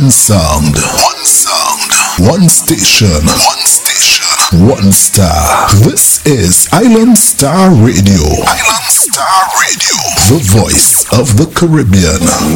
One sound. One sound. One station. One station. One star. This is Island Star Radio. Island Star Radio. The voice of the Caribbean.